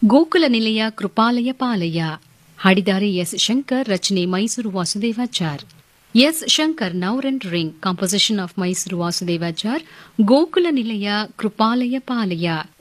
ಗೋಕುಲ ನಿಲಯ ಕೃಪಾಲಯ ಪಾಲಯ ಹಾಡಿದ್ದಾರೆ ಎಸ್ ಶಂಕರ್, ರಚನೆ Mysuru Vasudevachar. S Shankar ನೌರ್ and ring, composition of Mysuru Vasudevachar. Gokula ನಿಲಯ ಕೃಪಾಲಯ ಪಾಲಯ.